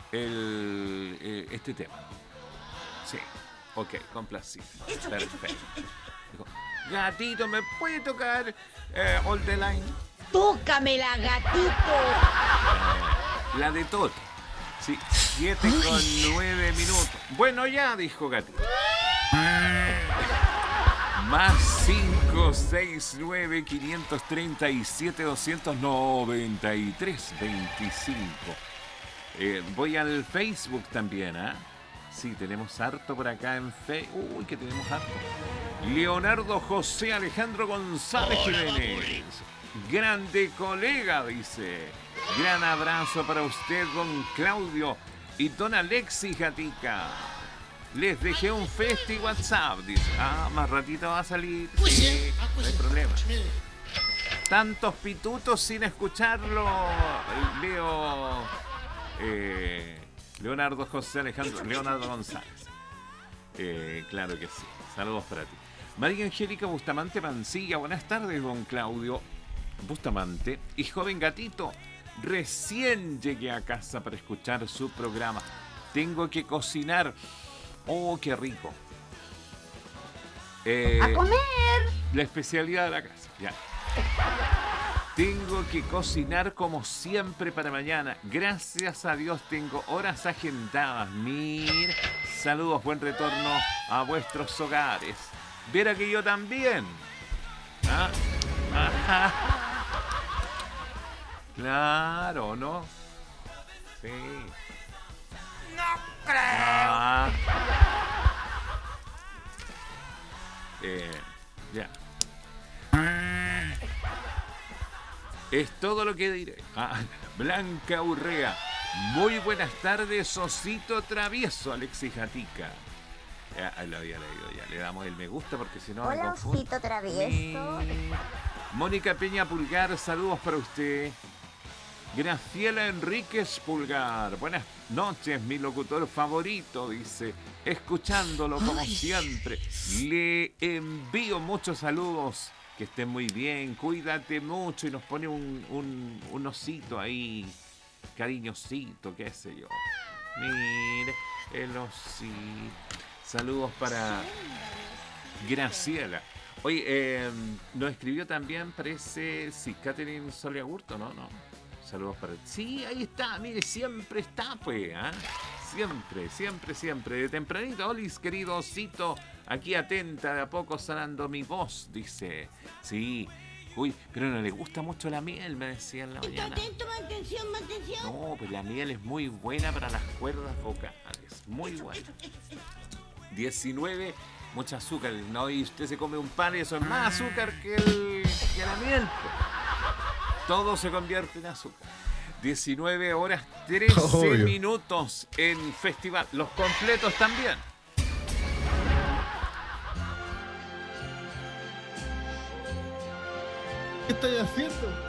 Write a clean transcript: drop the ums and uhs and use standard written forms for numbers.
este tema. Sí, ok, complacido. Perfecto. Dijo, gatito, ¿me puede tocar All the Line? ¡Tócamela, gatito! La de Toto. Sí, 7:09 minutos. Bueno, ya, dijo gatito. Más 569 537 293 25. Voy al Facebook también, ¿ah? Sí, tenemos harto por acá en Facebook. Uy, que tenemos harto. Leonardo José Alejandro González Jiménez. Grande colega, dice. Gran abrazo para usted, don Claudio. Y don Alexis Gatica. Les dejé un festi WhatsApp, dice. Ah, más ratito va a salir. Sí, no hay problema. Tantos pitutos sin escucharlo. Leonardo José Alejandro. Leonardo González. Claro que sí. Saludos para ti. María Angélica Bustamante Mancilla. Buenas tardes, don Claudio Bustamante. Y joven gatito. Recién llegué a casa para escuchar su programa. Tengo que cocinar. Oh, qué rico. ¡A comer! La especialidad de la casa. Ya. Tengo que cocinar como siempre para mañana. Gracias a Dios tengo horas agendadas. Mir, saludos, buen retorno a vuestros hogares. Viera que yo también. ¿Ah? Ajá. Claro, ¿no? Sí. ¡No creo! Ya. Es todo lo que diré. Blanca Urrea. Muy buenas tardes, Osito Travieso, Alexis Gatica. Ya lo había leído ya. Le damos el me gusta porque si no me Hola, confundo. Osito Travieso. Mónica Peña Pulgar, saludos para usted. Graciela Enríquez Pulgar, buenas noches, mi locutor favorito, dice, escuchándolo como siempre. Le envío muchos saludos, que estén muy bien, cuídate mucho, y nos pone un osito ahí, cariñosito, qué sé yo. Mire, el osito. Saludos para Graciela. Oye, nos escribió también, parece, sí, Catherine Soliagurto, ¿no? Saludos para... Sí, ahí está, mire, siempre está, pues, ¿ah? Siempre, de tempranito. Olis, querido osito, aquí atenta, de a poco sanando mi voz, dice. Sí, uy, pero no le gusta mucho la miel, me decía en la mañana. Atento, mantención. No, pues la miel es muy buena para las cuerdas vocales, muy buena. 19, mucha azúcar, ¿no? Y usted se come un pan y eso es más azúcar que la miel, pues. Todo se convierte en azúcar. 19 horas 13 minutos en festival. Los completos también. ¿Qué estoy haciendo?